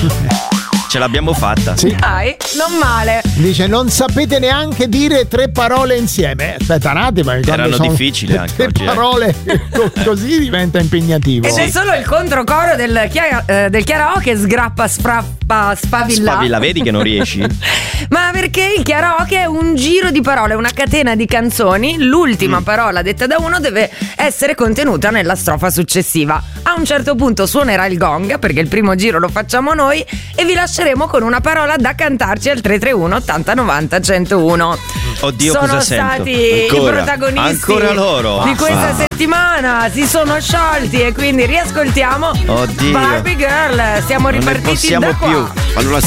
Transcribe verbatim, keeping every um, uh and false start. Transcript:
Ce l'abbiamo fatta. Sì. Dai, non male. Dice non sapete neanche dire tre parole insieme. Aspetta un attimo. Erano sono difficili anche tre oggi. parole co- così diventa impegnativo. Ed è solo il controcoro del, chia- eh, del karaoke, sgrappa, sfrappa, spavilla. Spavilla, vedi che non riesci? Ma perché il karaoke è un giro di parole, una catena di canzoni. L'ultima Mm. parola detta da uno deve essere contenuta nella strofa successiva. A un certo punto suonerà il gong, perché il primo giro lo facciamo noi, e vi lasceremo con una parola da cantarci al tre tre uno ottanta novanta centouno. Oddio, sono cosa sento? stati Ancora? i protagonisti Ancora loro? di questa Ah. settimana. Si sono sciolti e quindi riascoltiamo Oddio. Barbie Girl. Siamo Non ne ripartiti possiamo da qua. più. Fanno la